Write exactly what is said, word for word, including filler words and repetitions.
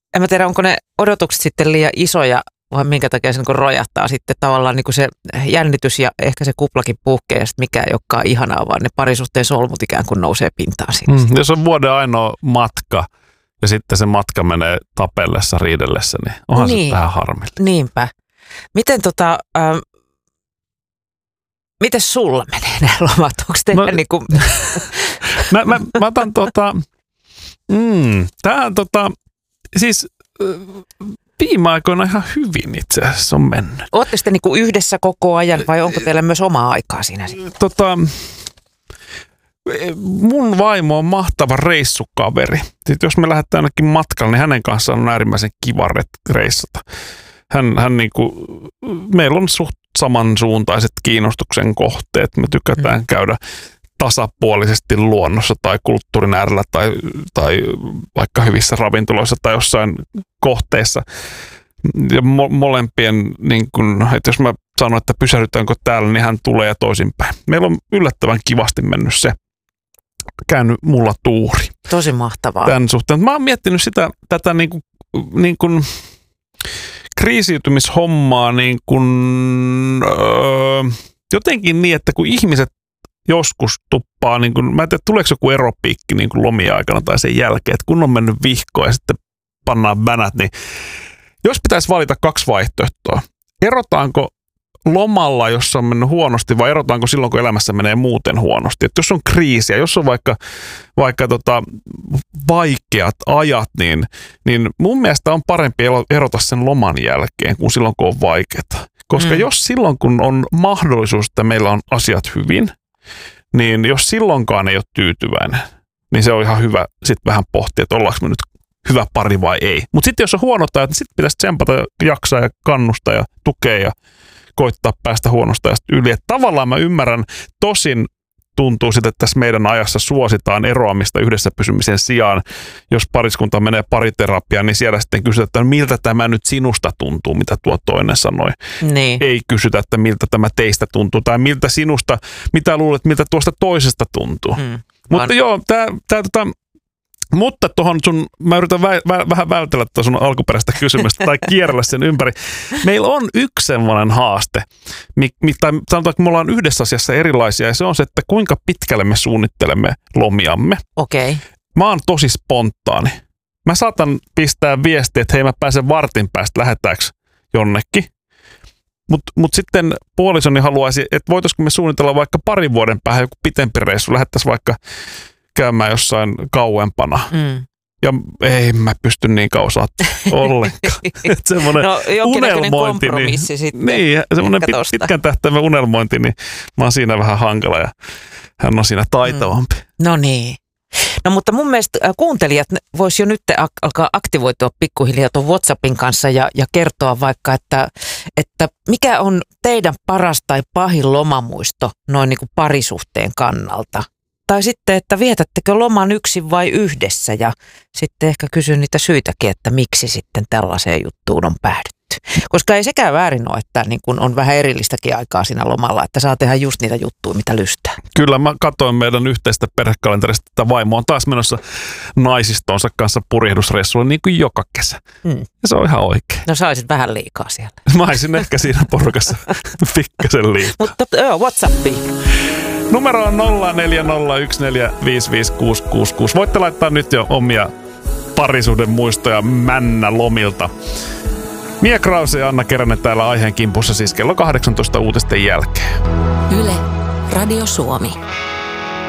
en mä tiedä, onko ne odotukset sitten liian isoja, vai minkä takia se niin rojahtaa sitten tavallaan niin se jännitys ja ehkä se kuplakin puhkee ja sitten mikä ei olekaan ihanaa, vaan ne parisuhteen solmut ikään kuin nousee pintaan siinä. Mm, jos on vuoden ainoa matka ja sitten se matka menee tapellessa, riidellessä, niin onhan niin, se vähän harmillinen. Niinpä. Miten tota, ähm, miten sulla menee nämä lomat? Onko teillä no, niin kuin... mä, mä, mä otan tota, mm, tämähän tota, siis... Viime aikoina ihan hyvin itse asiassa on mennyt. Ootte sitten niin kuin yhdessä koko ajan vai onko teillä myös omaa aikaa siinä? Tota, mun vaimo on mahtava reissukaveri. Sitten jos me lähdetään ainakin matkalle, niin hänen kanssaan on äärimmäisen kiva reissata. Hän, hän niin kuin, meillä on suht samansuuntaiset kiinnostuksen kohteet. Me tykätään hmm. käydä tasapuolisesti luonnossa tai kulttuurin äärellä tai, tai vaikka hyvissä ravintoloissa tai jossain kohteessa. Ja mo- molempien, niin kun, että jos mä sanon, että pysähdytäänkö täällä, niin hän tulee ja toisinpäin. Meillä on yllättävän kivasti mennyt se. Käynyt mulla tuuri. Tosi mahtavaa. Tämän suhteen. Mä oon miettinyt sitä, tätä niin kuin, niin kuin kriisiytymishommaa niin kuin, öö, jotenkin niin, että kun ihmiset joskus tuppaa, niin kuin, mä en tiedä, tuleeko joku eropiikki niin kuin lomien aikana tai sen jälkeen, että kun on mennyt vihkoon ja sitten pannaan bänät, niin jos pitäisi valita kaksi vaihtoehtoa, erotaanko lomalla, jos on mennyt huonosti, vai erotaanko silloin, kun elämässä menee muuten huonosti? Että jos on kriisiä, jos on vaikka, vaikka tota, vaikeat ajat, niin, niin mun mielestä on parempi erota sen loman jälkeen kuin silloin, kun on vaikeaa. Koska mm. jos silloin, kun on mahdollisuus, että meillä on asiat hyvin, niin jos silloinkaan ei ole tyytyväinen, niin se on ihan hyvä sitten vähän pohtia, että ollaanko me nyt hyvä pari vai ei. Mutta sitten jos on huonot ajat, niin sitten pitäisi tsempata, jaksaa ja kannustaa ja tukea ja koittaa päästä huonosta ja yli. Et tavallaan mä ymmärrän, tosin tuntuu sitten, että tässä meidän ajassa suositaan eroamista yhdessä pysymisen sijaan. Jos pariskunta menee pariterapiaan, niin siellä sitten kysytään, että miltä tämä nyt sinusta tuntuu, mitä tuo toinen sanoi. Niin. Ei kysytä, että miltä tämä teistä tuntuu tai miltä sinusta, mitä luulet, miltä tuosta toisesta tuntuu. Hmm. Mutta An... joo, tämä... Tota, mutta tuohon sun, mä yritän vä, vä, vähän vältellä tuon sun alkuperäistä kysymystä tai kierrellä sen ympäri. Meillä on yksi semmoinen haaste, mi, mi, tai sanotaan, että me ollaan yhdessä asiassa erilaisia, ja se on se, että kuinka pitkälle me suunnittelemme lomiamme. Okei. Okay. Mä oon tosi spontaani. Mä saatan pistää viestiä, että hei, mä pääsen vartin päästä, lähdetäänkö jonnekin. Mutta mut sitten puolisoni haluaisi, että voitaisiko me suunnitella vaikka parin vuoden päähän joku pitempi reissu, lähettäisiin vaikka käymään jossain kauempana. Mm. Ja ei mä pysty niin kauan ollenkaan. Semmoinen no, unelmointi. Niin, sitten niin, semmoinen pit, pitkän tähtäimen unelmointi, niin mä oon siinä vähän hankala ja hän on siinä taitavampi. Mm. No niin. No mutta mun mielestä kuuntelijat vois jo nyt alkaa aktivoitua pikkuhiljaa tuon WhatsAppin kanssa ja, ja kertoa vaikka, että, että mikä on teidän paras tai pahin lomamuisto noin niin kuin parisuhteen kannalta. Tai sitten, että vietättekö loman yksin vai yhdessä ja sitten ehkä kysyn niitä syitäkin, että miksi sitten tällaiseen juttuun on päädytty. Koska ei sekään väärin ole, että niin kun on vähän erillistäkin aikaa siinä lomalla, että saa tehdä just niitä juttuja, mitä lystää. Kyllä, mä katsoin meidän yhteistä perhekalenterista, että vaimo on taas menossa naisistonsa kanssa purjehdusreissulla niin kuin joka kesä. Mm. Ja se on ihan oikein. No sä olisit vähän liikaa siellä. Mä olisin ehkä siinä porukassa pikkasen liikaa. Mutta joo, WhatsAppiin. Numero on nolla neljä nolla yksi neljä viisi viisi kuusi kuusi kuusi. Voitte laittaa nyt jo omia parisuuden muistoja männä lomilta. Mia Krause ja Anna Keränen täällä aiheen kimpussa siis kello kahdeksantoista uutisten jälkeen. Yle, Radio Suomi.